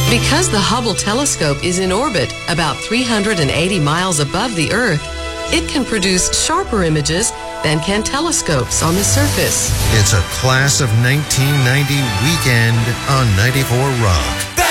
Because the Hubble telescope is in orbit about 380 miles above the Earth, it can produce sharper images than can telescopes on the surface. It's a class of 1990 weekend on 94 Rock.